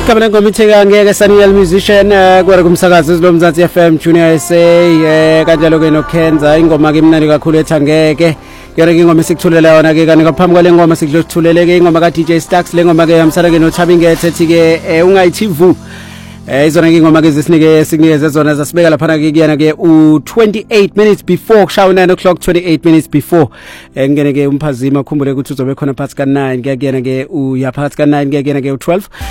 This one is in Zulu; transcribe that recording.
igama lengoma itheka ngeke Saniyel musician kwera kumsakazi lo Mzansi FM Junior SA kanjalo ke no Kenza ingoma ke imnandi kakhulu ethangeke yona ke ingoma esikuthulela yona ke kanti ngaphambi kwale ngoma sikuthulele ke ingoma ka DJ Stax le ngoma ke yamsala ke no Thabingethe ethi ke ungayithivu izona ke ingoma ke zisinike sinikeze zona zasibeka lapha ke kuyana ke u28 minutes before kushawa 9 o'clock 28 minutes before ngene ke umphazima ukhumbule ukuthi uzobe khona phakathi ka 9 kuyakuyena ke uyaphakathi ka 9 kuyakuyena ke u12